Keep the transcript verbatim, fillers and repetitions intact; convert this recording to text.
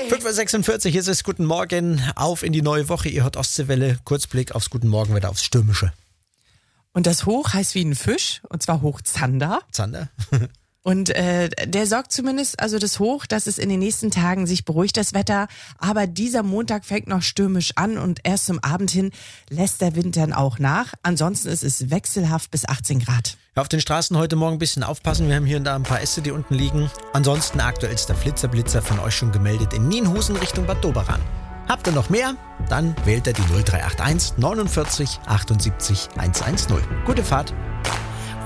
fünf Uhr sechsundvierzig ist es. Guten Morgen, auf in die neue Woche. Ihr hört Ostseewelle. Kurzblick aufs Guten Morgen, wieder aufs Stürmische. Und das Hoch heißt wie ein Fisch, und zwar Hochzander. Zander? Und äh, der sorgt zumindest, also das Hoch, dass es in den nächsten Tagen sich beruhigt, das Wetter. Aber dieser Montag fängt noch stürmisch an und erst zum Abend hin lässt der Wind dann auch nach. Ansonsten ist es wechselhaft bis achtzehn Grad. Ja, auf den Straßen heute Morgen ein bisschen aufpassen. Wir haben hier und da ein paar Äste, die unten liegen. Ansonsten aktuellster Flitzer-Blitzer von euch schon gemeldet in Nienhusen Richtung Bad Doberan. Habt ihr noch mehr? Dann wählt ihr die null drei acht eins neunundvierzig achtundsiebzig hundertzehn. Gute Fahrt.